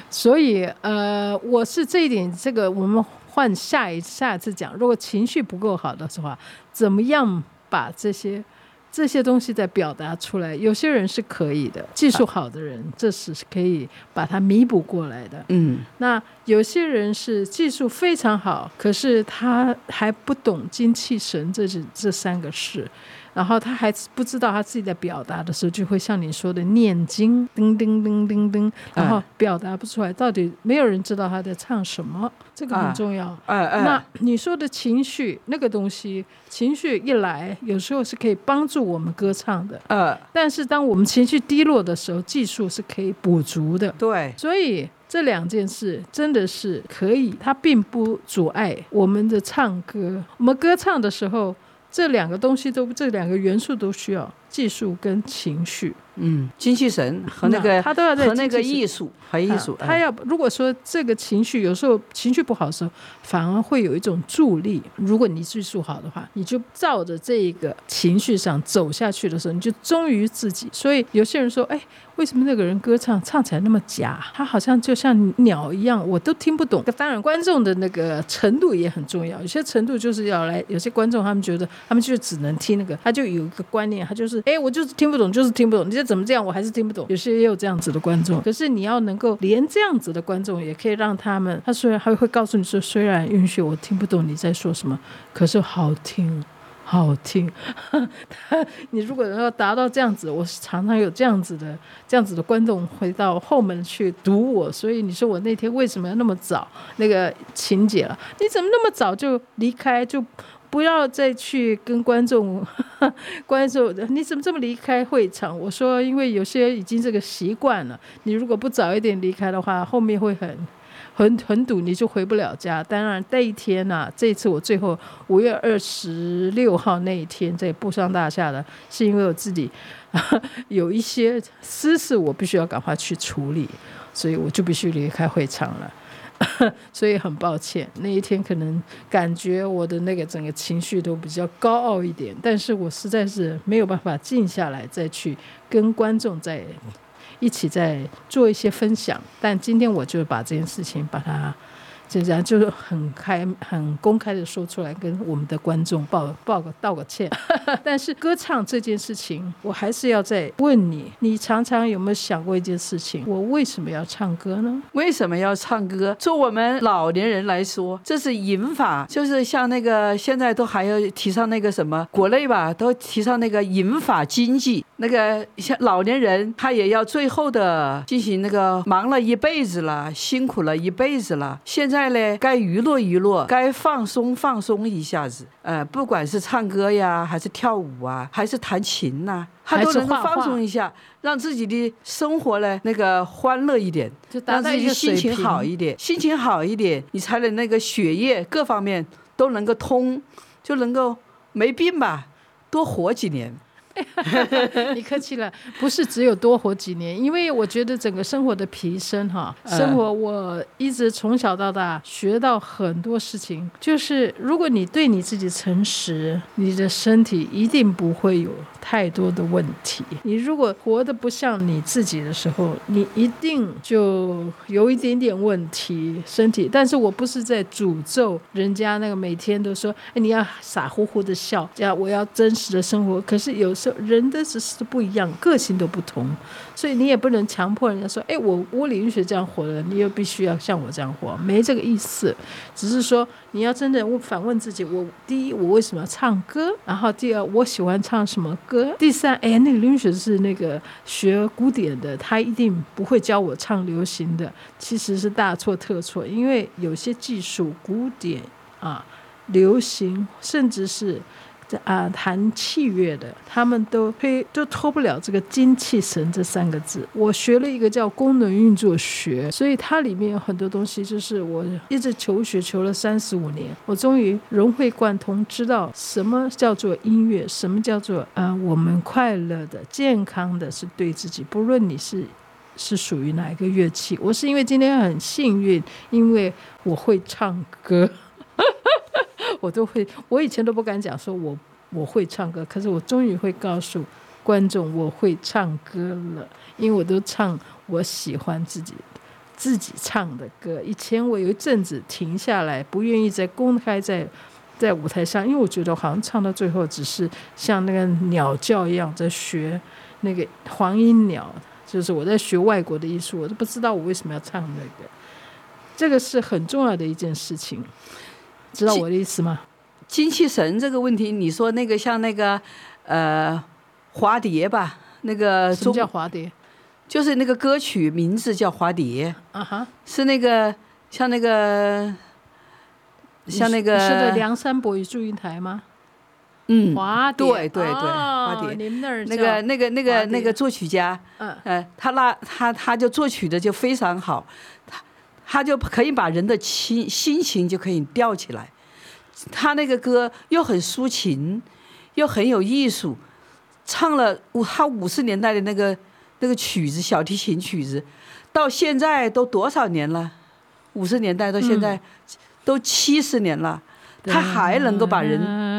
所以我是这一点，这个我们换下一次讲。如果情绪不够好的话，怎么样把这些东西再表达出来？有些人是可以的，技术好的人，这是可以把它弥补过来的。那有些人是技术非常好，可是他还不懂精气神这三个事。然后他还不知道他自己在表达的时候，就会像你说的念经，叮叮叮叮叮，然后表达不出来，到底没有人知道他在唱什么，这个很重要。那你说的情绪那个东西，情绪一来，有时候是可以帮助我们歌唱的。但是当我们情绪低落的时候，技术是可以补足的。 对， 所以这两件事真的是可以，它并不阻碍我们的唱歌。我们歌唱的时候，这两个东西这两个元素都需要技术跟情绪。 精气神和那个他都要在和那个艺术，和艺术。 他要如果说这个情绪有时候情绪不好的时候，反而会有一种助力。如果你技术好的话，你就照着这个情绪上走下去的时候，你就忠于自己。所以有些人说，为什么那个人歌唱起来那么假？他好像就像鸟一样，我都听不懂。当然，观众的那个程度也很重要。有些程度就是要来，有些观众他们觉得他们就只能听那个，他就有一个观念，他就是我就是听不懂，就是听不懂。你这怎么这样，我还是听不懂。有些也有这样子的观众，可是你要能够连这样子的观众也可以让他们，他虽然还会告诉你说，虽然允许我听不懂你在说什么，可是好听。你如果能够达到这样子，我常常有这样子的观众回到后门去堵我。所以你说我那天为什么要那么早？那个琴姐了，你怎么那么早就离开？就不要再去跟观众你怎么这么离开会场？我说因为有些已经这个习惯了，你如果不早一点离开的话，后面会很堵，你就回不了家。当然那一天这一次我最后5月26号那一天在布商大厦的，是因为我自己有一些私事我必须要赶快去处理，所以我就必须离开会场了。所以很抱歉，那一天可能感觉我的那个整个情绪都比较高傲一点，但是我实在是没有办法静下来再去跟观众在一起再做一些分享。但今天我就把这件事情把它就是很公开的说出来，跟我们的观众道个歉。但是歌唱这件事情，我还是要再问你，你常常有没有想过一件事情，我为什么要唱歌呢？ 为什么要唱歌？就我们老年人来说，这是银发，就是像那个现在都还要提倡那个什么，国内吧都提倡那个银发经济，那个像老年人他也要最后的进行那个忙了一辈子了，辛苦了一辈子了，现在呢该娱乐娱乐，该放松一下子。不管是唱歌呀，还是跳舞啊，还是弹琴呐，他都能够放松一下，让自己的生活呢那个欢乐一点， 就达到一个水平， 让自己心情好一点，心情好一点，你才能那个血液各方面都能够通，就能够没病吧，多活几年。 你客气了，不是只有多活几年，因为我觉得整个生活的提升生活我一直从小到大学到很多事情，就是如果你对你自己诚实，你的身体一定不会有太多的问题。你如果活得不像你自己的时候，你一定就有一点点问题身体。但是我不是在诅咒人家那个每天都说你要傻乎乎的笑，这样我要真实的生活，可是有时候人的只是不一样，个性都不同，所以你也不能强迫人家说我李允学这样活了，你又必须要像我这样活，没这个意思。只是说你要真的反问自己，第一我为什么要唱歌，然后第二我喜欢唱什么歌，第三那个李允学是那个学古典的，他一定不会教我唱流行的，其实是大错特错。因为有些技术古典流行甚至是弹器乐的，他们都脱不了这个精气神这3个字。我学了一个叫功能运作学，所以它里面有很多东西，就是我一直求学求了35年，我终于融会贯通，知道什么叫做音乐，什么叫做我们快乐的健康的是对自己，不论你是属于哪一个乐器。我是因为今天很幸运，因为我会唱歌我以前都不敢讲说我会唱歌，可是我终于会告诉观众我会唱歌了，因为我都唱我喜欢自己自己唱的歌。以前我有一阵子停下来，不愿意再公开在舞台上，因为我觉得好像唱到最后只是像那个鸟叫一样在学那个黄莺鸟，就是我在学外国的艺术，我都不知道我为什么要唱那个。这个是很重要的一件事情，知道我的意思吗？ 精气神这个问题，你说那个像那个华蝶吧，那个什么叫华蝶？ 就是那个歌曲名字叫华蝶啊哈， 是那个像那个你说的梁山伯与祝英台吗？华蝶， 对，华蝶， 你们那儿那个作曲家，他就作曲的就非常好，他就可以把人的心情就可以吊起来。他那个歌又很抒情，又很有艺术，唱了他50年代的那个曲子，小提琴曲子，到现在都多少年了？50年代到现在都70年了，他还能够把人